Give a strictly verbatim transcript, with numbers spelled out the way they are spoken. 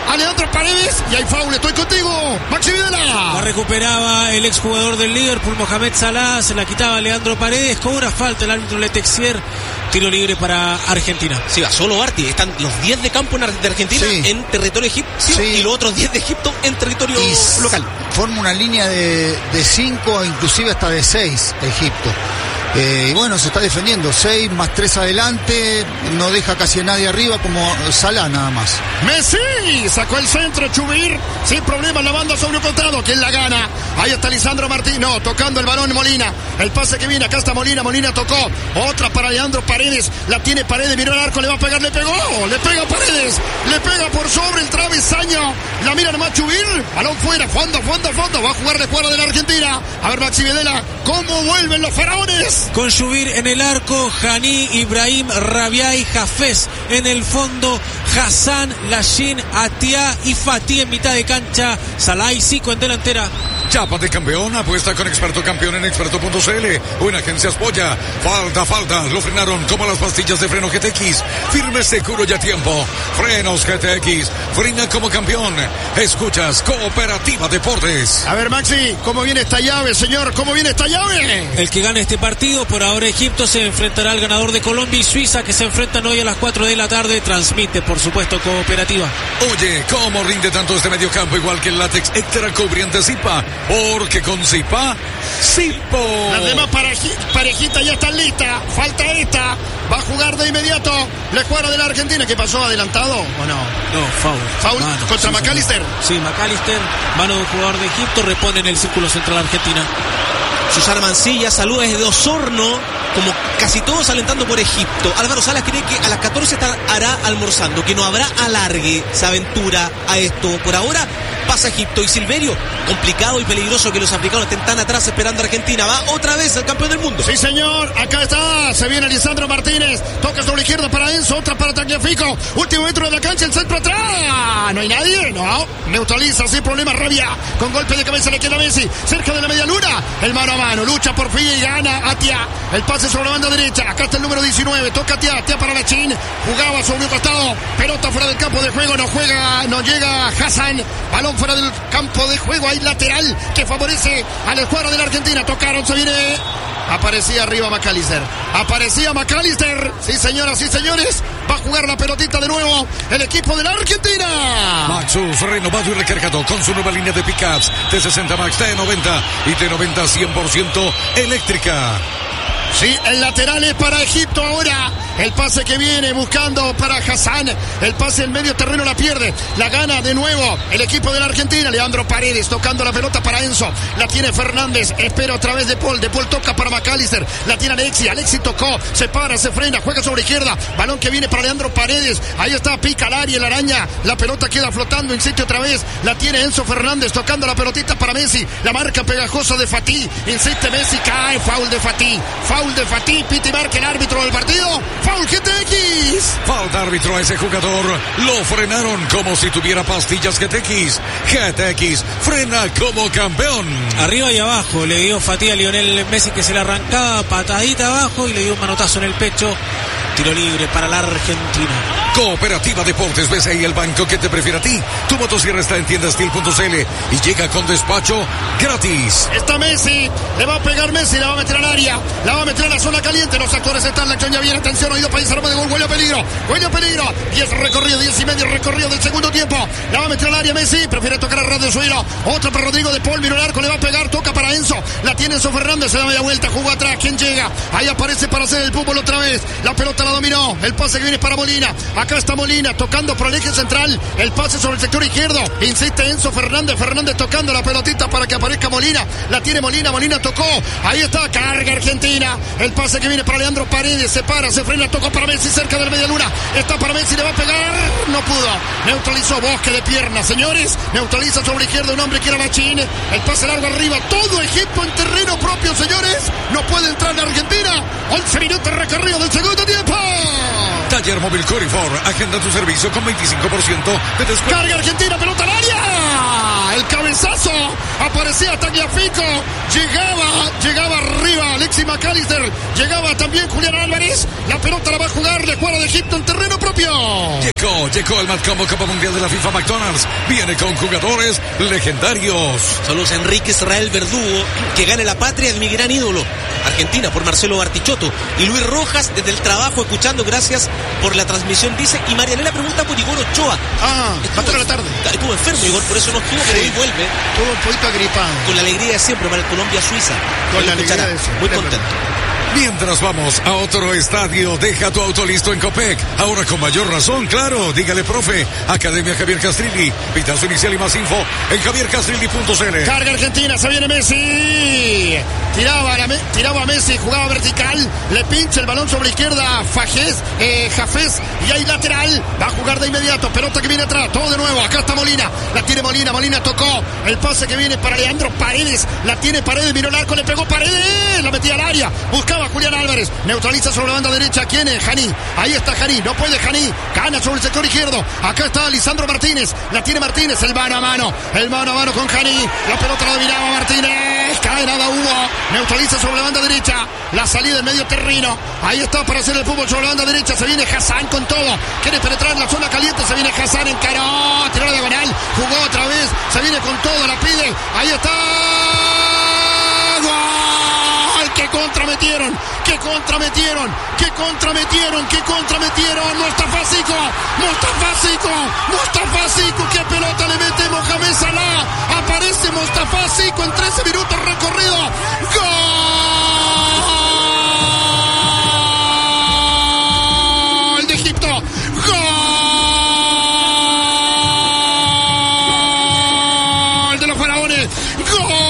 a Leandro Paredes y hay foul. Estoy contigo, Maxi Videla. La recuperaba el exjugador del Liverpool, Mohamed Salah, se la quitaba Leandro Paredes, cobra falta el árbitro Letexier, tiro libre para Argentina. Sí, va solo Barty, están los diez de campo de Argentina sí. en territorio egipcio sí. y los otros diez de Egipto en territorio y local. Forma una línea de cinco, inclusive hasta de seis Egipto. Eh, y bueno, se está defendiendo, seis más tres adelante, no deja casi a nadie arriba, como Salah nada más. Messi sacó el centro, Chubir, sin problema, la banda sobre un costado, ¿quién la gana? Ahí está Lisandro Martín, no, tocando el balón Molina, el pase que viene, acá está Molina, Molina tocó, otra para Leandro Paredes, la tiene Paredes, miró el arco, le va a pegar, le pegó, le pega Paredes, le pega por sobre el travesaño, la mira nomás Chubir, balón fuera, fondo, fondo, fondo, va a jugar de fuera de la Argentina, a ver Maxi Videla, ¿cómo vuelven los faraones? Con Chubir en el arco, Hani, Ibrahim, Rabiay, Hafez en el fondo, Hassan, Lashin, Atia y Fatih en mitad de cancha, Salah y Zico en delantera. Chapa de campeón, apuesta con Experto Campeón en experto punto c l o en Agencias Polla. Falta, falta, lo frenaron como las pastillas de freno G T X. Firme, seguro y a tiempo. Frenos G T X, frena como campeón. Escuchas Cooperativa Deportes. A ver Maxi, ¿cómo viene esta llave, señor? ¿Cómo viene esta llave? El que gane este partido, por ahora Egipto se enfrentará al ganador de Colombia y Suiza, que se enfrentan hoy a las cuatro de la tarde. Transmite, por supuesto, Cooperativa. Oye, ¿cómo rinde tanto este mediocampo? Igual que el látex extra cubriente Zipa. Porque con Zipa, Zipo. Las demás pareji, parejitas ya están listas. Falta esta. Va a jugar de inmediato la escuadra de la Argentina. ¿Qué pasó? ¿Adelantado o no? No, foul. ¿Foul mano, contra sí, McAllister? Sí, McAllister, mano de un jugador de Egipto, repone en el círculo central Argentina. Susana Mancilla saluda desde Osorno, como casi todos alentando por Egipto. Álvaro Salas cree que a las catorce estará almorzando, que no habrá alargue, se aventura a esto. Por ahora pasa Egipto y Silverio, complicado y peligroso que los africanos estén tan atrás esperando a Argentina. Va otra vez el campeón del mundo. Sí, señor, acá está, se viene Lisandro Martínez, toca sobre la izquierda para Enzo, otra para Tagliafico, último metro de la cancha, el centro atrás, no hay nadie, no, neutraliza sin problema Rabia, con golpe de cabeza le queda Messi, cerca de la media luna, el mano a mano, lucha por fin y gana Atia, el pase sobre la banda derecha, acá está el número diecinueve, toca Atia, Atia para la Chin, jugaba sobre un costado, pelota fuera del campo de juego, no juega, no llega Hassan, balón fuera del campo de juego, hay lateral que favorece a la escuadra de la Argentina, tocaron, se viene, aparecía arriba McAllister, aparecía McAllister, sí señoras, sí señores, va a jugar la pelotita de nuevo el equipo de la Argentina. Maxus renovado y recargado con su nueva línea de pickups T sesenta Max, T noventa y T noventa cien por ciento eléctrica. Sí, el lateral es para Egipto ahora. El pase que viene buscando para Hassan. El pase en medio terreno la pierde. La gana de nuevo el equipo de la Argentina. Leandro Paredes tocando la pelota para Enzo. La tiene Fernández. Espera otra vez De Paul. De Paul toca para McAllister. La tiene Alexi. Alexi tocó. Se para, se frena. Juega sobre izquierda. Balón que viene para Leandro Paredes. Ahí está, pica al área, la araña. La pelota queda flotando. Insiste otra vez. La tiene Enzo Fernández tocando la pelotita para Messi. La marca pegajosa de Fatih. Insiste Messi. Cae. Foul de Fatih. Foul de Fatih. Piti marca el árbitro del partido. Foul G T X. Falta árbitro a ese jugador. Lo frenaron como si tuviera pastillas G T X. G T X frena como campeón. Arriba y abajo le dio Fatih a Lionel Messi, que se le arrancaba, patadita abajo y le dio un manotazo en el pecho. Tiro libre para la Argentina. Cooperativa Deportes, B C I, el banco que te prefiere a ti. Tu motosierra está en tienda steel punto c l y llega con despacho gratis. Está Messi, le va a pegar Messi, la va a meter al área, la va a meter a la zona caliente. Los actores están, la acción ya viene, atención, oído país, arma de gol, huele a peligro, huele a peligro. diez recorrido, diez y medio recorrido del segundo tiempo. La va a meter al área Messi, prefiere tocar a Radio Suelo. Otra para Rodrigo De Paul, miró el arco, le va a pegar, toca para Enzo. La tiene Enzo Fernández, se da media vuelta, jugó atrás, ¿quién llega? Ahí aparece para hacer el fútbol otra vez. La pelota la dominó, el pase que viene para Molina. Acá está Molina, tocando por el eje central. El pase sobre el sector izquierdo. Insiste Enzo Fernández, Fernández tocando la pelotita para que aparezca Molina. La tiene Molina, Molina tocó. Ahí está, carga Argentina. El pase que viene para Leandro Paredes, se para, se frena, tocó para Messi cerca de la media luna. Está para Messi, le va a pegar. No pudo. Neutralizó, Bosque de piernas, señores. Neutraliza sobre izquierda un hombre que era Machín. El pase largo arriba. Todo Egipto en terreno propio, señores. No puede entrar la Argentina. once minutos recorrido del segundo tiempo. Taller Móvil Corifor, agenda tu servicio con veinticinco por ciento de descuento. Carga Argentina, pelota al área. El cabezazo, aparecía Tagliafico, llegaba llegaba arriba Alexis McAllister, llegaba también Julián Álvarez, la pelota la va a jugar la escuadra de Egipto en terreno propio. Llegó, llegó el Matcombo Copa Mundial de la FIFA McDonald's, viene con jugadores legendarios. Saludos a Enrique Israel Verdugo, que gane la patria de mi gran ídolo, Argentina, por Marcelo Bartichotto, y Luis Rojas desde el trabajo escuchando, gracias por la transmisión, dice, y Marianela pregunta por Igor Ochoa. Ah, va a estar a la tarde. Estuvo enfermo Igor, por eso no estuvo, pero Sí. hoy vuelve. Estuvo un poquito agripado. Con la alegría de siempre para el Colombia-Suiza. Con la Lo escuchará. alegría de siempre. Muy contento. Mientras vamos a otro estadio, deja tu auto listo en Copec. Ahora con mayor razón, claro. Dígale, profe. Academia Javier Castrilli. Pitazo inicial y más info en javier castrilli punto c l. Carga Argentina, se viene Messi. Tiraba, la, tiraba a Messi, jugaba vertical. Le pincha el balón sobre la izquierda. Fajez, eh, Jafés. Y hay lateral. Va a jugar de inmediato. Pelota que viene atrás. Todo de nuevo. Acá está Molina. La tiene Molina. Molina tocó. El pase que viene para Leandro Paredes. La tiene Paredes. Miró el arco. Le pegó Paredes. La metía al área. Buscaba Julián Álvarez, neutraliza sobre la banda derecha. ¿Quién es? Janí. Ahí está Janí, no puede Janí. Gana sobre el sector izquierdo. Acá está Lisandro Martínez. La tiene Martínez, el mano a mano. El mano a mano con Janí. La pelota la dominaba Martínez. Cae nada Hugo. Neutraliza sobre la banda derecha. La salida del medio terreno. Ahí está para hacer el fútbol sobre la banda derecha. Se viene Hassan con todo. Quiere penetrar en la zona caliente. Se viene Hassan, encaró. Tiró la diagonal. Jugó otra vez. Se viene con todo. La pide. Ahí está. ¡Gol! ¡Qué contrametieron! ¡Qué contrametieron! ¡Qué contrametieron! ¡Qué contrametieron! ¡Mustafa Sico! ¡Mustafa Sico! ¡Mustafa Sico! ¡Qué pelota le mete Mohamed Salah! Aparece Mustafa Sico en trece minutos recorrido. ¡Gol!